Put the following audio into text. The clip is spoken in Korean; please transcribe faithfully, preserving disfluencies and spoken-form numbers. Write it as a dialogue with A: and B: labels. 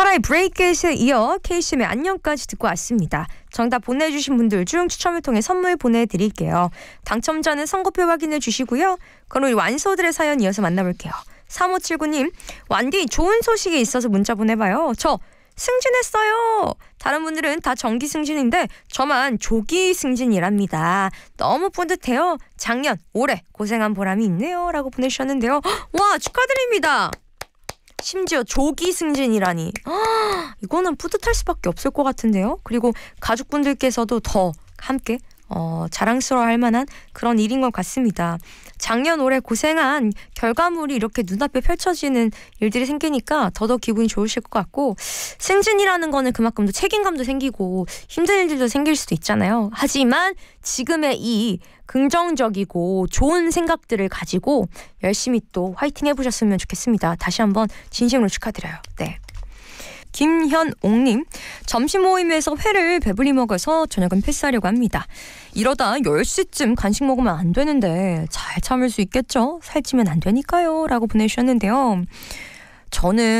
A: 스카이 브레이크에 이어 케이씨엠의 안녕까지 듣고 왔습니다. 정답 보내주신 분들 중 추첨을 통해 선물 보내드릴게요. 당첨자는 선고표 확인해 주시고요. 그럼 우리 완소들의 사연 이어서 만나볼게요. 삼오칠구 님, 완디 좋은 소식이 있어서 문자 보내봐요. 저 승진했어요. 다른 분들은 다 정기 승진인데 저만 조기 승진이랍니다. 너무 뿌듯해요. 작년, 올해 고생한 보람이 있네요. 라고 보내주셨는데요. 와, 축하드립니다. 심지어 조기 승진이라니. 이거는 뿌듯할 수밖에 없을 것 같은데요. 그리고 가족분들께서도 더 함께 어, 자랑스러워할 만한 그런 일인 것 같습니다. 작년 올해 고생한 결과물이 이렇게 눈앞에 펼쳐지는 일들이 생기니까 더더욱 기분이 좋으실 것 같고, 승진이라는 거는 그만큼 더 책임감도 생기고 힘든 일들도 생길 수도 있잖아요. 하지만 지금의 이 긍정적이고 좋은 생각들을 가지고 열심히 또 화이팅 해보셨으면 좋겠습니다. 다시 한번 진심으로 축하드려요. 네. 김현옥님, 점심 모임에서 회를 배불리 먹어서 저녁은 패스하려고 합니다. 이러다 열 시쯤 간식 먹으면 안 되는데 잘 참을 수 있겠죠? 살찌면 안 되니까요. 라고 보내주셨는데요. 저는